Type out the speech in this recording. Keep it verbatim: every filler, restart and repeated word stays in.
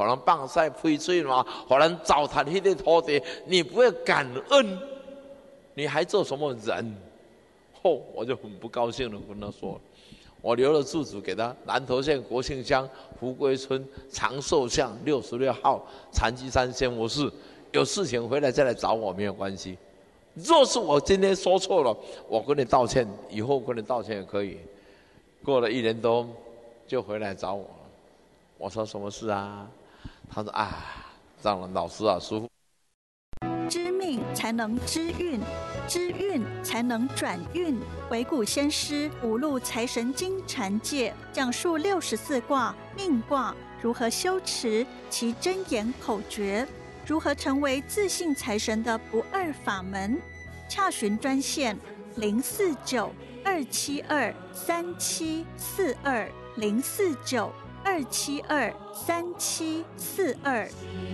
可能棒晒翡翠嘛，可能糟蹋那些土地，你不会感恩，你还做什么人？后、哦、我就很不高兴的跟他说，我留了住址给他，南投县国姓乡福归村长寿巷六十六号禅机山仙佛寺，有事情回来再来找我没有关系。若是我今天说错了，我跟你道歉，以后跟你道歉也可以。过了一年多，就回来找我了。我说什么事啊？他说啊，让人老师啊，师父。 知命才能知运，知运才能转运。回顾先师五路财神经禅戒，讲述六十四卦命卦如何修持其真言口诀，如何成为自信财神的不二法门。洽询专线零四九二七二三七四二零四九二七二三七四二。